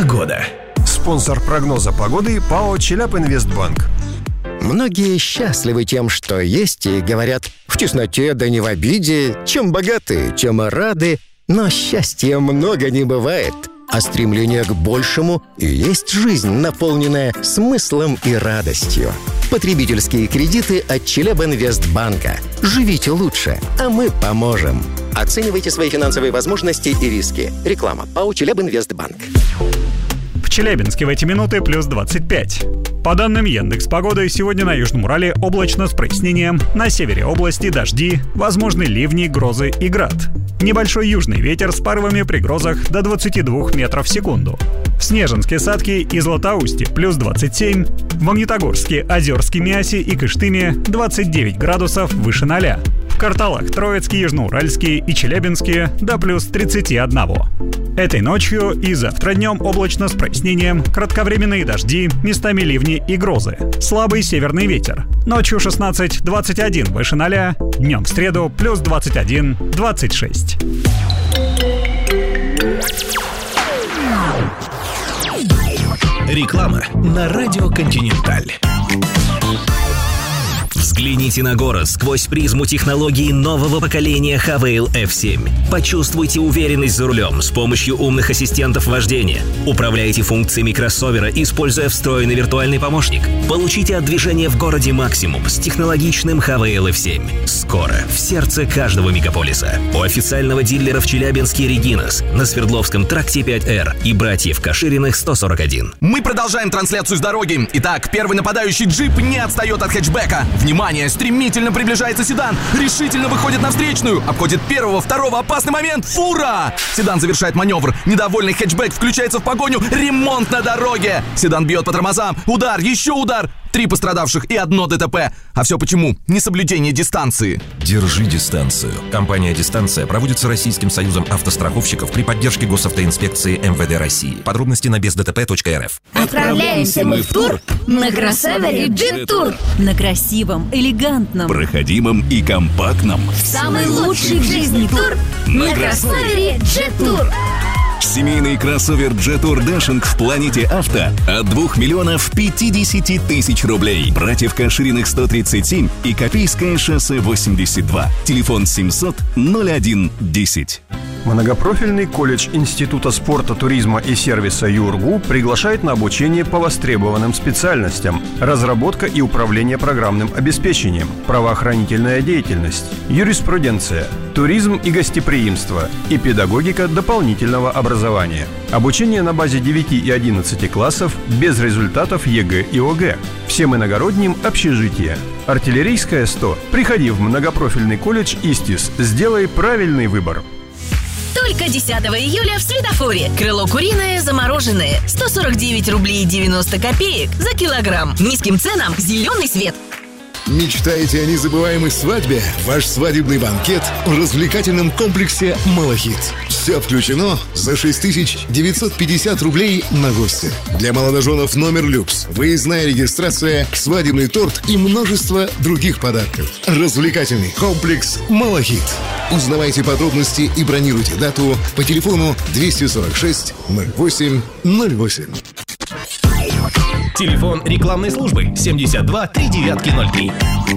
Погода. Спонсор прогноза погоды ПАО «Челябинвестбанк». Многие счастливы тем, что есть, и говорят: в тесноте да не в обиде, чем богаты, тем и рады. Но счастья много не бывает, а стремление к большему и есть жизнь, наполненная смыслом и радостью. Потребительские кредиты от Челябинвестбанка. Живите лучше, а мы поможем. Оценивайте свои финансовые возможности и риски. Реклама. ПАО «Челябинвестбанк». В Челябинске в эти минуты плюс 25. По данным Яндекс.Погоды, сегодня на Южном Урале облачно с прояснением, на севере области дожди, возможны ливни, грозы и град. Небольшой южный ветер с порывами при грозах до 22 метров в секунду. В Снежинске, Садке и Златоусте плюс 27, в Магнитогорске, Озерске, Миасе и Кыштыме 29 градусов выше 0. В Карталах, Троицке, Южноуральске и Челябинске до плюс 31. Этой ночью и завтра днем облачно с прояснением, кратковременные дожди, местами ливни и грозы. Слабый северный ветер. Ночью 16-21 выше 0, днем в среду плюс 21-26. Реклама на радио «Континенталь». Взгляните на город сквозь призму технологий нового поколения Havail F7. Почувствуйте уверенность за рулем с помощью умных ассистентов вождения. Управляйте функциями кроссовера, используя встроенный виртуальный помощник. Получите от движения в городе максимум с технологичным Havail F7. Скоро в сердце каждого мегаполиса. У официального дилера в Челябинске Регинас, на Свердловском тракте 5Р и братьев Кашириных 141. Мы продолжаем трансляцию с дороги. Итак, первый нападающий джип не отстает от хэтчбека. Внимание, стремительно приближается седан. Решительно выходит на встречную. Обходит первого, второго. Опасный момент. Фура! Седан завершает маневр. Недовольный хэтчбэк включается в погоню. Ремонт на дороге. Седан бьет по тормозам. Удар, еще удар. 3 пострадавших и 1 ДТП. А все почему? Несоблюдение дистанции. Держи дистанцию. Компания «Дистанция» проводится Российским союзом автостраховщиков при поддержке госавтоинспекции МВД России. Подробности на бездтп.рф. Отправляемся мы в тур на кроссовере Jet Tour. На красивом, элегантном, проходимом и компактном. Самый лучший в жизни тур на кроссовере Jet Tour. Семейный кроссовер Jet Tour Dashing в Планете Авто от 2 миллионов 50 тысяч рублей. Братьев Кашириных 137 и Копейское шоссе 82. Телефон 700 01 10. Многопрофильный колледж Института спорта, туризма и сервиса ЮрГУ приглашает на обучение по востребованным специальностям: разработка и управление программным обеспечением, правоохранительная деятельность, юриспруденция, туризм и гостеприимство и педагогика дополнительного образования. Обучение на базе 9 и 11 классов без результатов ЕГЭ и ОГЭ. Всем иногородним общежитие. Артиллерийская 100. Приходи в многопрофильный колледж ИСТИС. Сделай правильный выбор. Только 10 июля в Светофоре. Крыло куриное замороженное. 149 рублей 90 копеек за килограмм. Низким ценам зеленый свет. Мечтаете о незабываемой свадьбе? Ваш свадебный банкет в развлекательном комплексе «Малахит». Все включено за 6950 рублей на гостя. Для молодоженов номер люкс, выездная регистрация, свадебный торт и множество других подарков. Развлекательный комплекс «Малахит». Узнавайте подробности и бронируйте дату по телефону 246 08 08. Телефон рекламной службы 72 3903.